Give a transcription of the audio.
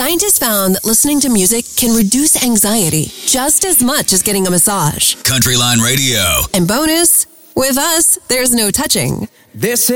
Scientists found that listening to music can reduce anxiety just as much as getting a massage. Countryline Radio. And bonus, with us, there's no touching. This